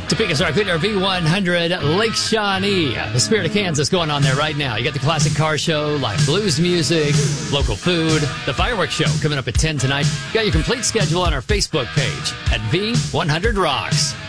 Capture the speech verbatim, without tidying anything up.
Topeka Circular V one hundred Lake Shawnee. The Spirit of Kansas going on there right now. You got the classic car show, live blues music, local food, the fireworks show coming up at ten tonight. You got your complete schedule on our Facebook page at V one hundred Rocks.